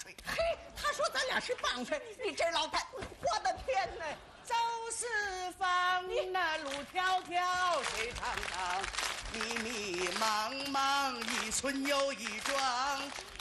吹。 嘿，他说咱俩是棒槌，你这老太，我的天哪！ 走四方，那路迢迢，水长长，迷迷茫茫，一村又一庄。